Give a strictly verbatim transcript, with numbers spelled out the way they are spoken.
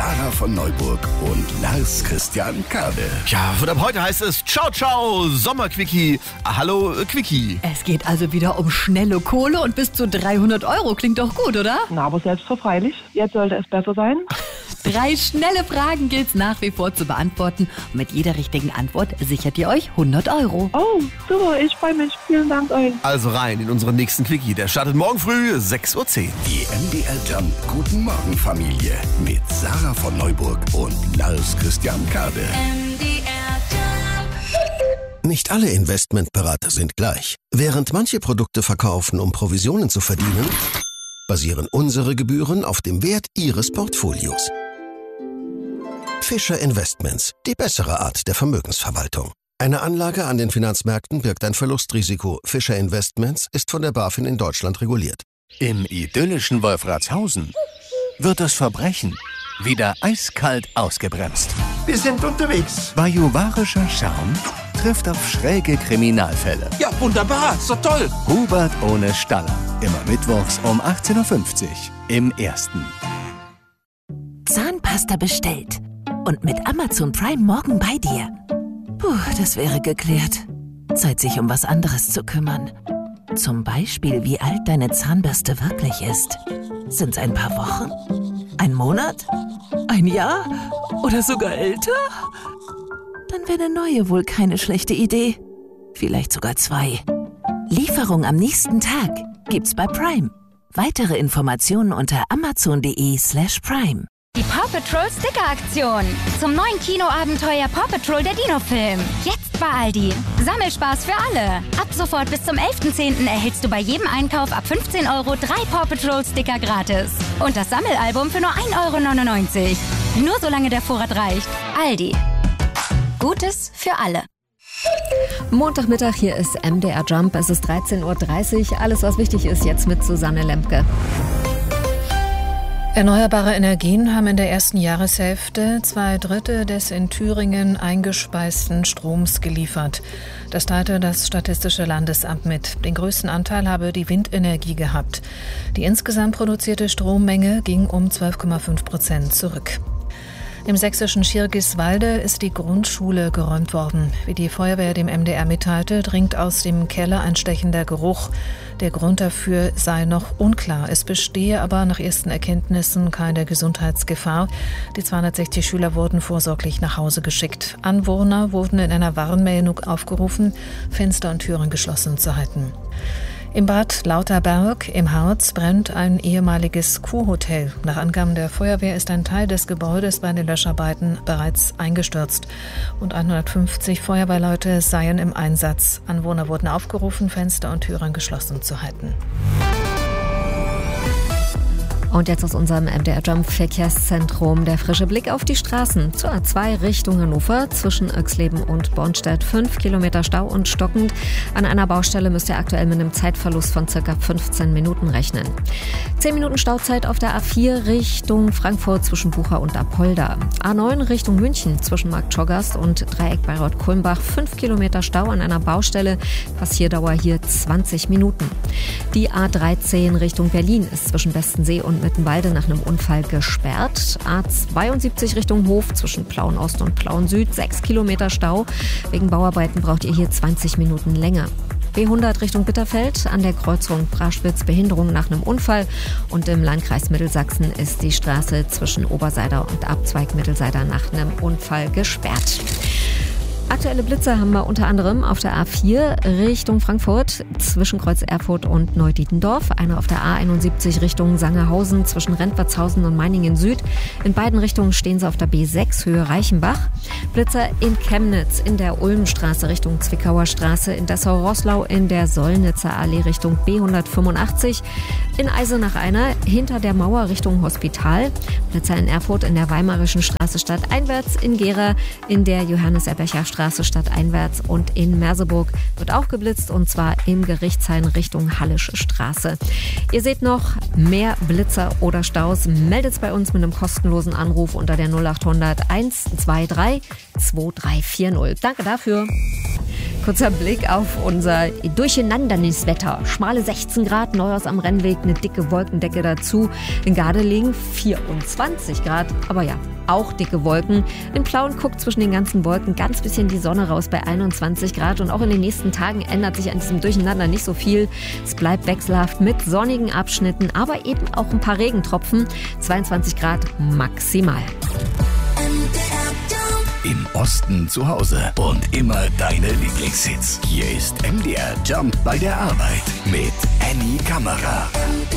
Sarah von Neuburg und Lars Christian Kade. Ja, und ab heute heißt es Ciao, ciao, Sommerquickie. Hallo, Quickie. Es geht also wieder um schnelle Kohle und bis zu dreihundert Euro. Klingt doch gut, oder? Na, aber selbstverfreilich. Jetzt sollte es besser sein. Drei schnelle Fragen gilt's nach wie vor zu beantworten. Und mit jeder richtigen Antwort sichert ihr euch hundert Euro. Oh, super, ich freue mich. Vielen Dank euch. Also rein in unseren nächsten Quickie. Der startet morgen früh sechs Uhr zehn. Die M D R Jump Guten Morgen Familie mit Sarah von Neuburg und Lars Christian Kade. M D R Jump. Nicht alle Investmentberater sind gleich. Während manche Produkte verkaufen, um Provisionen zu verdienen, basieren unsere Gebühren auf dem Wert Ihres Portfolios. Fischer Investments, die bessere Art der Vermögensverwaltung. Eine Anlage an den Finanzmärkten birgt ein Verlustrisiko. Fischer Investments ist von der BaFin in Deutschland reguliert. Im idyllischen Wolfratshausen wird das Verbrechen wieder eiskalt ausgebremst. Wir sind unterwegs. Bajuwarischer Charme trifft auf schräge Kriminalfälle. Ja, wunderbar, so toll. Hubert ohne Staller. Immer mittwochs um achtzehn Uhr fünfzig im Ersten. Zahnpasta bestellt. Und mit Amazon Prime morgen bei dir. Puh, das wäre geklärt. Zeit, sich um was anderes zu kümmern. Zum Beispiel, wie alt deine Zahnbürste wirklich ist. Sind's ein paar Wochen? Ein Monat? Ein Jahr? Oder sogar älter? Dann wäre eine neue wohl keine schlechte Idee. Vielleicht sogar zwei. Lieferung am nächsten Tag gibt's bei Prime. Weitere Informationen unter amazon.de slash prime. Die Paw Patrol Sticker-Aktion. Zum neuen Kinoabenteuer Paw Patrol der Dino-Film. Jetzt bei Aldi. Sammelspaß für alle. Ab sofort bis zum elften zehnten erhältst du bei jedem Einkauf ab fünfzehn Euro drei Paw Patrol Sticker gratis. Und das Sammelalbum für nur ein Euro neunundneunzig. Nur solange der Vorrat reicht. Aldi. Gutes für alle. Montagmittag, hier ist M D R Jump. Es ist dreizehn Uhr dreißig. Alles, was wichtig ist, jetzt mit Susanne Lemke. Erneuerbare Energien haben in der ersten Jahreshälfte zwei Drittel des in Thüringen eingespeisten Stroms geliefert. Das teilte das Statistische Landesamt mit. Den größten Anteil habe die Windenergie gehabt. Die insgesamt produzierte Strommenge ging um zwölf Komma fünf Prozent zurück. Im sächsischen Schirgiswalde ist die Grundschule geräumt worden. Wie die Feuerwehr dem M D R mitteilte, dringt aus dem Keller ein stechender Geruch. Der Grund dafür sei noch unklar. Es bestehe aber nach ersten Erkenntnissen keine Gesundheitsgefahr. Die zweihundertsechzig Schüler wurden vorsorglich nach Hause geschickt. Anwohner wurden in einer Warnmeldung aufgerufen, Fenster und Türen geschlossen zu halten. Im Bad Lauterberg im Harz brennt ein ehemaliges Kurhotel. Nach Angaben der Feuerwehr ist ein Teil des Gebäudes bei den Löscharbeiten bereits eingestürzt. Und hundertfünfzig Feuerwehrleute seien im Einsatz. Anwohner wurden aufgerufen, Fenster und Türen geschlossen zu halten. Und jetzt aus unserem M D R Jump Verkehrszentrum der frische Blick auf die Straßen. Zur A zwei Richtung Hannover zwischen Oexleben und Bornstedt. Fünf Kilometer Stau und stockend. An einer Baustelle müsst ihr aktuell mit einem Zeitverlust von circa fünfzehn Minuten rechnen. Zehn Minuten Stauzeit auf der A vier Richtung Frankfurt zwischen Bucha und Apolda. A neun Richtung München zwischen Marktschorgast und Dreieck Bayreuth-Kulmbach. Fünf Kilometer Stau an einer Baustelle. Passierdauer hier zwanzig Minuten. Die A dreizehn Richtung Berlin ist zwischen Bestensee und Mittenwalde nach einem Unfall gesperrt. A zweiundsiebzig Richtung Hof zwischen Plauen Ost und Plauen Süd. Sechs Kilometer Stau. Wegen Bauarbeiten braucht ihr hier zwanzig Minuten länger. B hundert Richtung Bitterfeld an der Kreuzung Braschwitz Behinderung nach einem Unfall. Und im Landkreis Mittelsachsen ist die Straße zwischen Oberseider und Abzweig Mittelseider nach einem Unfall gesperrt. Aktuelle Blitze haben wir unter anderem auf der A vier Richtung Frankfurt zwischen Kreuz Erfurt und Neudietendorf. Einer auf der A einundsiebzig Richtung Sangerhausen zwischen Rentwertshausen und Meiningen Süd. In beiden Richtungen stehen sie auf der B sechs Höhe Reichenbach. Blitzer in Chemnitz in der Ulmenstraße Richtung Zwickauer Straße. In Dessau-Roßlau in der Sollnitzer Allee Richtung B hundertfünfundachtzig. In Eisenach einer hinter der Mauer Richtung Hospital. Blitzer in Erfurt in der Weimarischen Straße stadteinwärts. In Gera in der Johannes-Ebercher Straße stadteinwärts und in Merseburg wird auch geblitzt und zwar im Gerichtshain Richtung Hallische Straße. Ihr seht noch mehr Blitzer oder Staus. Meldet bei uns mit einem kostenlosen Anruf unter der null acht hundert eins zwei drei zwei drei vier null. Danke dafür. Kurzer Blick auf unser Durcheinanderniswetter. Schmale sechzehn Grad, Neuhaus am Rennweg, eine dicke Wolkendecke dazu. In Gardelegen vierundzwanzig Grad, aber ja, auch dicke Wolken. In Plauen guckt zwischen den ganzen Wolken ganz bisschen die Sonne raus bei einundzwanzig Grad. Und auch in den nächsten Tagen ändert sich an diesem Durcheinander nicht so viel. Es bleibt wechselhaft mit sonnigen Abschnitten, aber eben auch ein paar Regentropfen. zweiundzwanzig Grad maximal. Im Osten zu Hause und immer deine Lieblingshits. Hier ist M D R Jump bei der Arbeit mit Annie Kammerer.